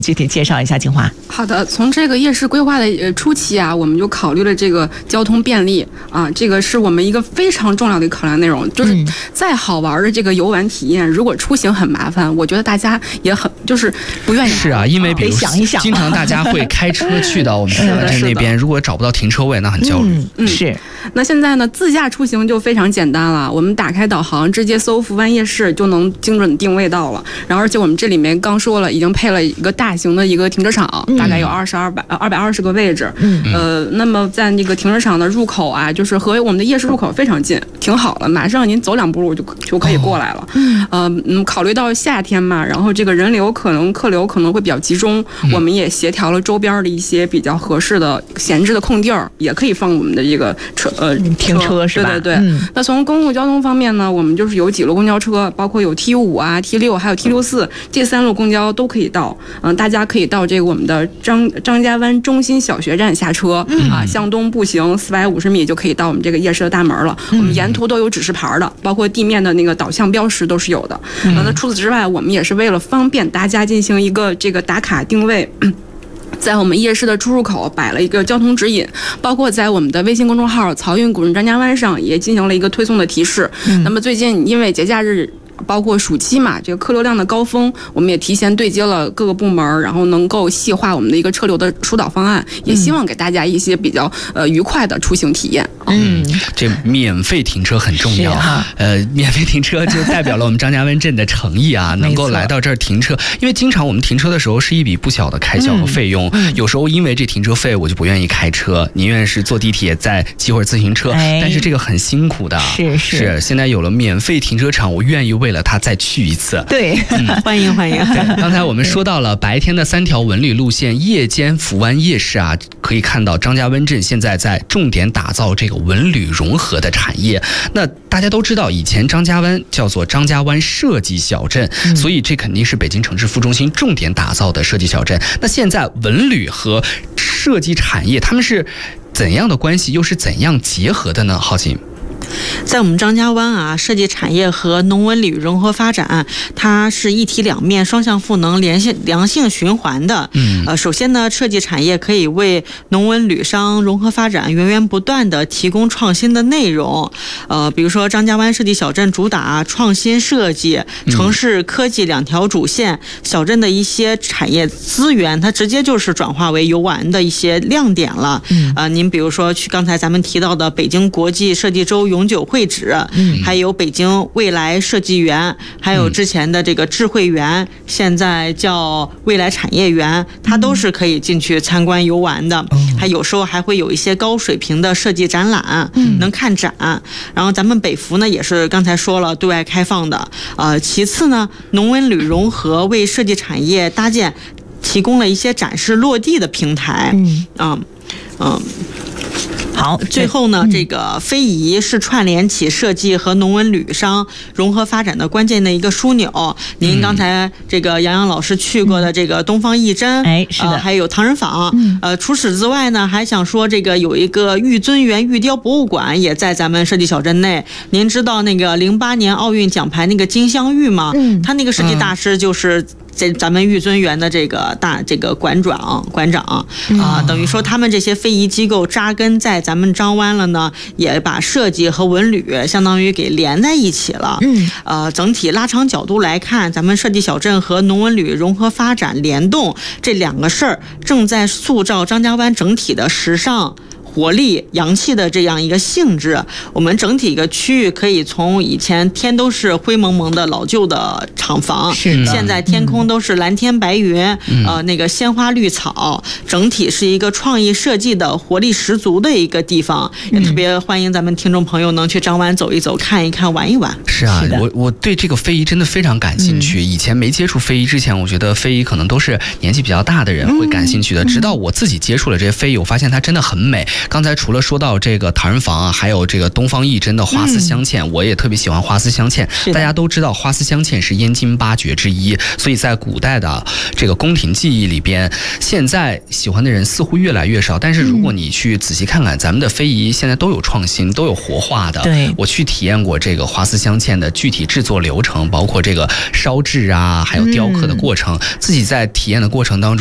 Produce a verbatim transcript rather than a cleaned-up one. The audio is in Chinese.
具体介绍一下金华。 好的，从这个夜市规划的呃初期啊，我们就考虑了这个交通便利啊，这个是我们一个非常重要的考量内容。就是再好玩的这个游玩体验，如果出行很麻烦，我觉得大家也很就是不愿意。 是啊，因为比如想一想， 经常大家会开车去到我们石河镇那边，如果找不到停车位，那很焦虑。 嗯，嗯是。 那现在呢，自驾出行就非常简单了，我们打开导航，直接搜福湾夜市就能精准定位到了。然后而且我们这里面刚说了，已经配了一个大型的一个停车场，大概有二十二百二百二十个位置。嗯，呃，那么在那个停车场的入口啊，就是和我们的夜市入口非常近，停好了，马上您走两步路就就可以过来了。嗯，呃，嗯，考虑到夏天嘛，然后这个人流可能客流可能会比较集中，我们也协调了周边的一些比较合适的闲置的空地儿，也可以放我们的这个车呃停车是吧？ 对对对。嗯、那从公共交通方面呢，我们就是有几路公交车，包括有 T 五啊、T 六还有 T 六四这三路公交都可以到。嗯、呃，大家可以到这个我们的张张家湾中心小学站下车，嗯、啊，向东步行四百五十米就可以到我们这个夜市的大门了。嗯、我们沿途都有指示牌的，包括地面的那个导向标识都是有的。嗯、那除此之外，我们也是为了方便大家进行一个这个打卡定位。在我们夜市的出入口摆了一个交通指引，包括在我们的微信公众号漕运古镇张家湾上也进行了一个推送的提示。嗯、那么最近因为节假日包括暑期嘛，这个客流量的高峰，我们也提前对接了各个部门，然后能够细化我们的一个车流的疏导方案，也希望给大家一些比较呃愉快的出行体验。 嗯，这免费停车很重要。啊、呃，免费停车就代表了我们张家湾镇的诚意啊，能够来到这儿停车，因为经常我们停车的时候是一笔不小的开销和费用，嗯、有时候因为这停车费我就不愿意开车，宁愿是坐地铁再骑会儿自行车，哎、但是这个很辛苦的。 是 是, 是，现在有了免费停车场，我愿意为了它再去一次。 对，嗯、欢迎欢迎。 对，刚才我们说到了白天的三条文旅路线，夜间福湾夜市啊，可以看到张家湾镇现在在重点打造这个文旅融合的产业。那大家都知道，以前张家湾叫做张家湾设计小镇，嗯、所以这肯定是北京城市副中心重点打造的设计小镇。那现在文旅和设计产业他们是怎样的关系，又是怎样结合的呢？浩琴。 在我们张家湾啊，设计产业和农文旅融合发展，它是一体两面、双向赋能、良性良性循环的。嗯，呃，首先呢，设计产业可以为农文旅商融合发展源源不断的提供创新的内容。呃，比如说张家湾设计小镇主打创新设计、城市科技两条主线，小镇的一些产业资源，它直接就是转化为游玩的一些亮点了。嗯，呃，您比如说去刚才咱们提到的北京国际设计周永久会址，嗯，还有北京未来设计园，还有之前的这个智慧园，现在叫未来产业园，它都是可以进去参观游玩的。嗯、还有时候还会有一些高水平的设计展览，嗯、能看展。然后咱们北服呢也是刚才说了对外开放的。呃，其次呢，农文旅融合为设计产业搭建提供了一些展示落地的平台。嗯嗯。嗯好， 最后呢，嗯、这个非遗是串联起设计和农文旅商融合发展的关键的一个枢纽。嗯、您刚才这个杨洋老师去过的这个东方义珍，哎、嗯，是的，呃，还有唐人坊。嗯、呃，除此之外呢，还想说这个有一个玉尊园玉雕博物馆也在咱们设计小镇内。您知道那个零八年奥运奖牌那个金镶玉吗？嗯，他那个设计大师就是这咱们玉尊园的这个大这个馆长馆长啊、呃，等于说他们这些非遗机构扎根在咱们张湾了呢，也把设计和文旅相当于给连在一起了。嗯，呃，整体拉长角度来看，咱们设计小镇和农文旅融合发展联动这两个事儿，正在塑造张家湾整体的时尚、活力、洋气的这样一个性质。我们整体一个区域可以从以前天都是灰蒙蒙的老旧的厂房，现在天空都是蓝天白云，嗯、呃，那个鲜花绿草，整体是一个创意设计的活力十足的一个地方。也特别欢迎咱们听众朋友能去张湾走一走、看一看、玩一玩。 是啊，是我我对这个非遗真的非常感兴趣。嗯、以前没接触非遗之前，我觉得非遗可能都是年纪比较大的人会感兴趣的。嗯、直到我自己接触了这些非遗，我发现它真的很美。 刚才除了说到这个陶人坊啊，还有这个东方义珍的花丝镶嵌、嗯、我也特别喜欢花丝镶嵌。大家都知道花丝镶嵌是燕京八绝之一，所以在古代的这个宫廷技艺里边，现在喜欢的人似乎越来越少，但是如果你去仔细看看，咱们的非遗现在都有创新，都有活化的。 对， 我去体验过这个花丝镶嵌的具体制作流程，包括这个烧制啊，还有雕刻的过程、嗯、自己在体验的过程当中